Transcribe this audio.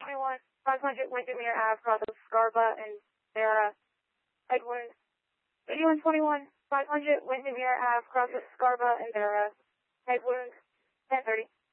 21, 500 Windermere Ave, cross of Scarba and Sarah. Head wound. 8121, 500 Windermere Ave, cross of Scarba and Sarah. Head wound. 1030.